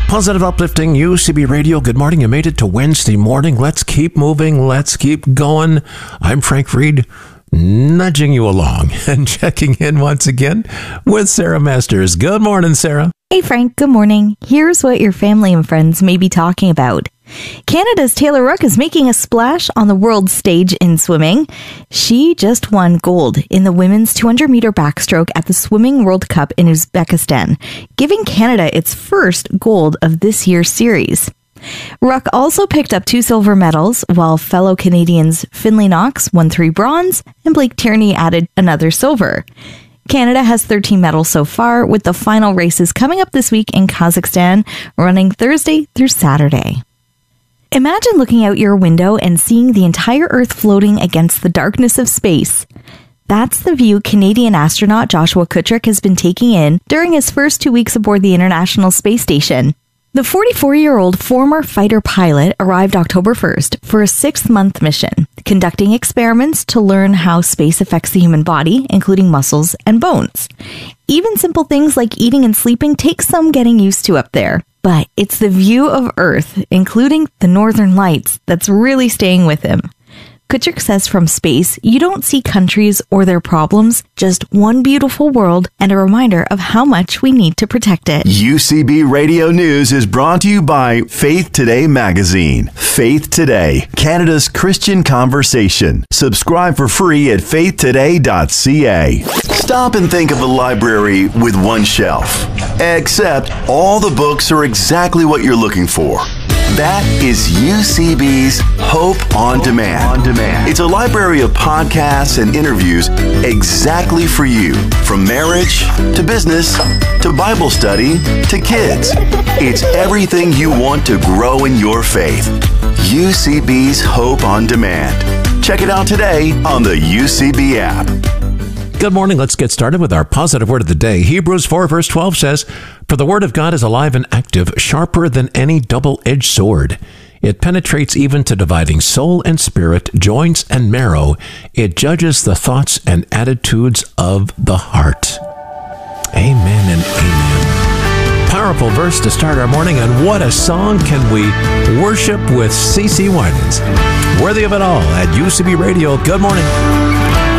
Positive, uplifting UCB Radio. Good morning. You made it to Wednesday morning. Let's keep moving. Let's keep going. I'm Frank Reed, nudging you along and checking in once again with Sarah Masters. Good morning, Sarah. Hey, Frank. Good morning. Here's what your family and friends may be talking about. Canada's Taylor Rook is making a splash on the world stage in swimming. She just won gold in the women's 200-meter backstroke at the Swimming World Cup in Uzbekistan, giving Canada its first gold of this year's series. Rook also picked up 2 silver medals, while fellow Canadians Finlay Knox won 3 bronze and Blake Tierney added another silver. Canada has 13 medals so far, with the final races coming up this week in Kazakhstan, running Thursday through Saturday. Imagine looking out your window and seeing the entire Earth floating against the darkness of space. That's the view Canadian astronaut Joshua Kutryk has been taking in during his first 2 weeks aboard the International Space Station. The 44-year-old former fighter pilot arrived October 1st for a 6-month mission, conducting experiments to learn how space affects the human body, including muscles and bones. Even simple things like eating and sleeping take some getting used to up there. But it's the view of Earth, including the Northern Lights, that's really staying with him. Kutryk says from space, you don't see countries or their problems, just one beautiful world and a reminder of how much we need to protect it. UCB Radio News is brought to you by Faith Today magazine. Faith Today, Canada's Christian conversation. Subscribe for free at faithtoday.ca. Stop and think of a library with one shelf, except all the books are exactly what you're looking for. That is UCB's Hope on Demand. It's a library of podcasts and interviews exactly for you. From marriage to business to Bible study to kids. It's everything you want to grow in your faith. UCB's Hope on Demand. Check it out today on the UCB app. Good morning. Let's get started with our positive word of the day. Hebrews 4 verse 12 says, "For the word of God is alive and active, sharper than any double-edged sword. It penetrates even to dividing soul and spirit, joints and marrow. It judges the thoughts and attitudes of the heart." Amen and amen. Powerful verse to start our morning, and what a song. Can we worship with CeCe Winans? Worthy of it all at UCB Radio. Good morning.